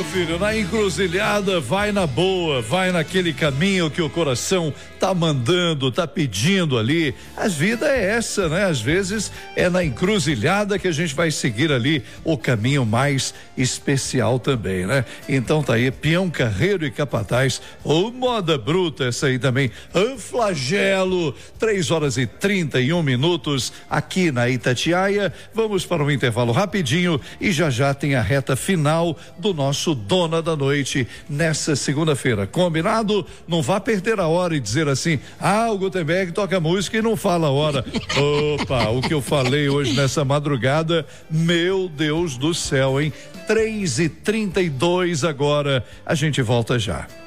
meu filho, na encruzilhada, vai na boa, vai naquele caminho que o coração tá mandando, tá pedindo ali. A vida é essa, né? Às vezes é na encruzilhada que a gente vai seguir ali o caminho mais especial também, né? Então tá aí, peão, carreiro e capataz, moda bruta essa aí também, flagelo, 3h31 aqui na Itatiaia. Vamos para um intervalo rapidinho e já tem a reta final do nosso Dona da Noite nessa segunda-feira. Combinado? Não vá perder a hora e dizer assim: o Gutenberg toca música e não fala a hora. Opa, o que eu falei hoje nessa madrugada, meu Deus do céu, hein? 3h32 agora. A gente volta já.